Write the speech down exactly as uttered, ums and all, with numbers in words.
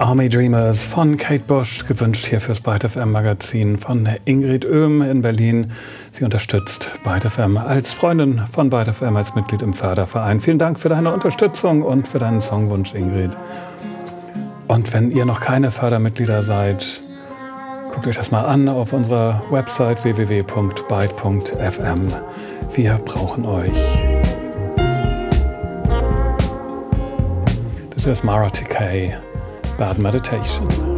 Army Dreamers von Kate Bush, gewünscht hier fürs Byte F M Magazin von Ingrid Oehm in Berlin. Sie unterstützt Byte F M als Freundin von Byte F M, als Mitglied im Förderverein. Vielen Dank für deine Unterstützung und für deinen Songwunsch, Ingrid. Und wenn ihr noch keine Fördermitglieder seid, guckt euch das mal an auf unserer Website w w w punkt byte punkt f m. Wir brauchen euch. Das ist Mara T K, Bad Meditation.